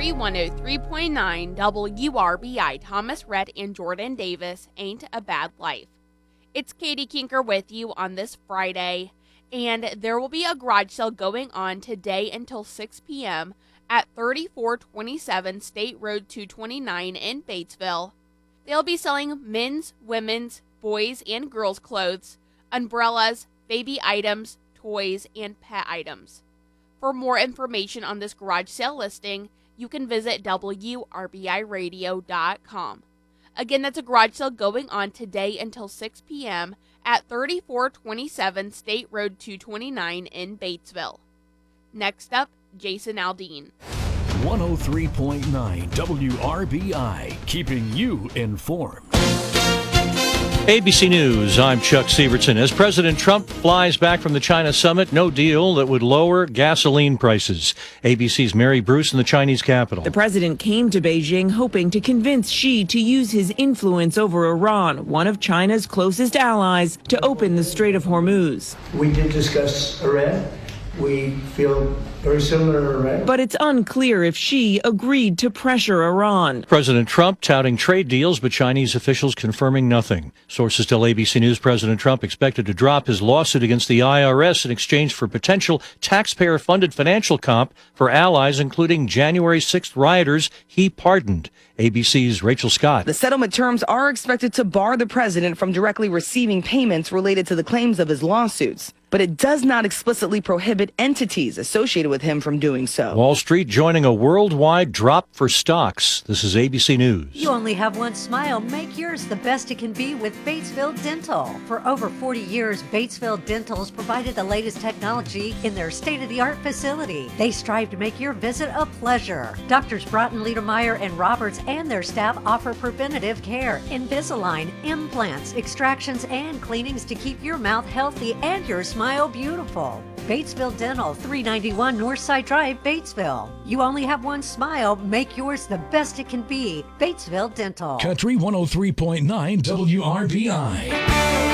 Country 103.9 WRBI, Thomas Rhett and Jordan Davis, Ain't a Bad Life. It's Katie Kinker with you on this Friday, and there will be a garage sale going on today until 6 p.m. at 3427 State Road 229 in Batesville. They'll be selling men's, women's, boys, and girls' clothes, umbrellas, baby items, toys, and pet items. For more information on this garage sale listing, you can visit WRBIRadio.com. Again, that's a garage sale going on today until 6 p.m. at 3427 State Road 229 in Batesville. Next up, Jason Aldean. 103.9 WRBI, keeping you informed. ABC News, I'm Chuck Sievertson. As President Trump flies back from the China summit, no deal that would lower gasoline prices. ABC's Mary Bruce in the Chinese capital. The president came to Beijing hoping to convince Xi to use his influence over Iran, one of China's closest allies, to open the Strait of Hormuz. We did discuss Iran. We feel very similar to Iran. But it's unclear if Xi agreed to pressure Iran. President Trump touting trade deals, but Chinese officials confirming nothing. Sources tell ABC News President Trump expected to drop his lawsuit against the IRS in exchange for potential taxpayer-funded financial comp for allies, including January 6th rioters he pardoned. ABC's Rachel Scott. The settlement terms are expected to bar the president from directly receiving payments related to the claims of his lawsuits, but it does not explicitly prohibit entities associated with him from doing so. Wall Street joining a worldwide drop for stocks. This is ABC News. You only have one smile. Make yours the best it can be with Batesville Dental. For over 40 years, Batesville Dental's provided the latest technology in their state-of-the-art facility. They strive to make your visit a pleasure. Doctors Broughton, Liedermeyer, and Roberts and their staff offer preventative care, Invisalign, implants, extractions, and cleanings to keep your mouth healthy and your smile beautiful. Batesville Dental, 391 Northside Drive, Batesville. You only have one smile. Make yours the best it can be. Batesville Dental. Country 103.9 WRBI.